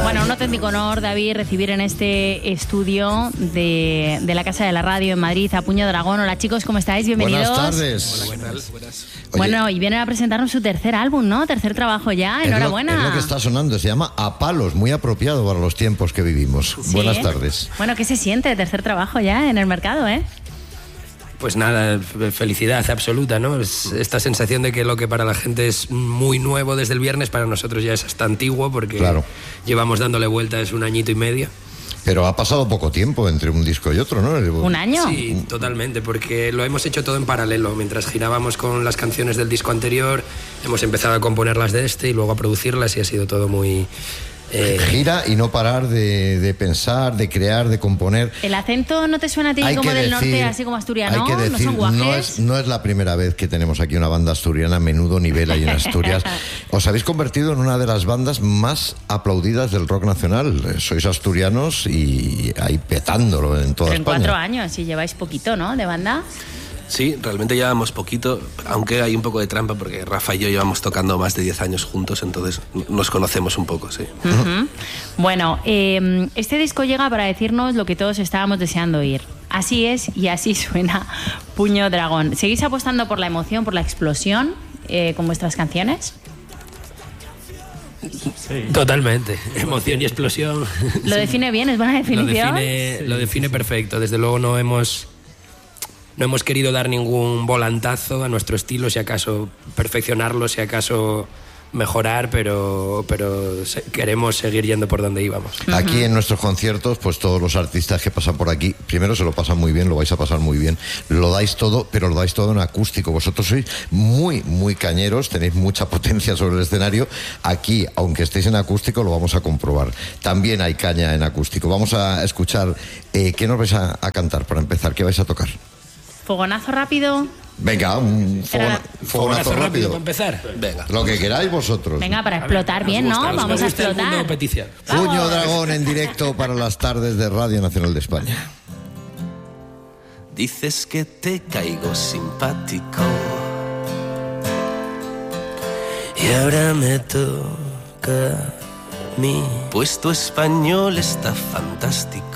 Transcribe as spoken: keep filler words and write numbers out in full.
Bueno, un auténtico honor, David, recibir en este estudio de, de la Casa de la Radio en Madrid a Puño Dragón. Hola chicos, ¿cómo estáis? Bienvenidos. Buenas tardes. Hola, ¿qué tal? Buenas. Bueno, y vienen a presentarnos su tercer álbum, ¿no? Tercer trabajo ya, enhorabuena. Es lo, es lo que está sonando, se llama A Palos, muy apropiado para los tiempos que vivimos. Sí. Buenas tardes. Bueno, ¿qué se siente? Tercer trabajo ya en el mercado, ¿eh? Pues nada, felicidad absoluta, ¿no? Es esta sensación de que lo que para la gente es muy nuevo desde el viernes, para nosotros ya es hasta antiguo, porque claro, llevamos dándole vueltas un añito y medio. Pero ha pasado poco tiempo entre un disco y otro, ¿no? ¿Un año? Sí, totalmente, porque lo hemos hecho todo en paralelo. Mientras girábamos con las canciones del disco anterior, hemos empezado a componerlas de este y luego a producirlas, y ha sido todo muy... Eh, gira y no parar de, de pensar, de crear, de componer. ¿El acento no te suena a ti como del decir, norte, así como asturiano? Hay que decir, ¿No son guajes? No es, no es la primera vez que tenemos aquí una banda asturiana, menudo nivel hay en Asturias. Os habéis convertido en una de las bandas más aplaudidas del rock nacional. Sois asturianos y ahí petándolo en toda Pero en España. cuatro años, y lleváis poquito, ¿no?, de banda. Sí, realmente llevamos poquito, aunque hay un poco de trampa porque Rafa y yo llevamos tocando más de diez años juntos, entonces nos conocemos un poco, sí. Uh-huh. Bueno, eh, este disco llega para decirnos lo que todos estábamos deseando oír. Así es y así suena Puño Dragón. ¿Seguís apostando por la emoción, por la explosión eh, con vuestras canciones? Sí. Totalmente, emoción y explosión. Lo define bien, es buena definición. Lo define, lo define perfecto, desde luego no hemos... No hemos querido dar ningún volantazo a nuestro estilo, si acaso perfeccionarlo, si acaso mejorar, pero, pero queremos seguir yendo por donde íbamos. Aquí en nuestros conciertos, pues todos los artistas que pasan por aquí, primero se lo pasan muy bien, lo vais a pasar muy bien, lo dais todo, pero lo dais todo en acústico. Vosotros sois muy, muy cañeros, tenéis mucha potencia sobre el escenario. Aquí, aunque estéis en acústico, lo vamos a comprobar. También hay caña en acústico. Vamos a escuchar, eh, ¿qué nos vais a, a cantar para empezar? ¿Qué vais a tocar? ¿Fogonazo rápido? Venga, un fogona, fogonazo, fogonazo rápido. rápido para empezar. Venga. Lo que queráis vosotros. Venga, para explotar ver, bien, gusta, ¿no? Vamos a explotar. Puño Dragón en directo para las tardes de Radio Nacional de España. Dices que te caigo simpático y ahora me toca a mí. Pues tu español está fantástico